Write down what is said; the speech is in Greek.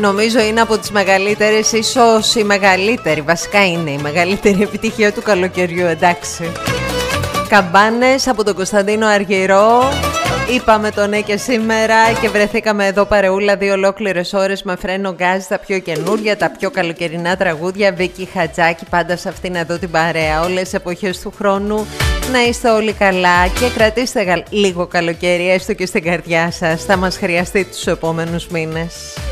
Νομίζω είναι από τις μεγαλύτερες, ίσως η μεγαλύτερη, βασικά είναι η μεγαλύτερη επιτυχία του καλοκαιριού, εντάξει. Καμπάνες από τον Κωνσταντίνο Αργυρό. Είπαμε το ναι και σήμερα και βρεθήκαμε εδώ παρεούλα 2 ολόκληρες ώρες με φρένο γκάζ, τα πιο καινούρια, τα πιο καλοκαιρινά τραγούδια. Βίκη Χατζάκη, πάντα σε αυτήν εδώ την παρέα. Όλες τις εποχές του χρόνου να είστε όλοι καλά και κρατήστε λίγο καλοκαίρι, έστω και στην καρδιά σας. Θα μας χρειαστεί τους επόμενους μήνες.